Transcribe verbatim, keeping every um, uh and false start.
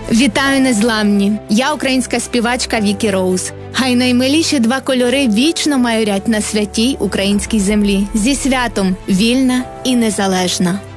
Вітаю, незламні! Я українська співачка Вікі Роуз. Хай наймиліші два кольори вічно майорять на святій українській землі. Зі святом! Вільна і незалежна!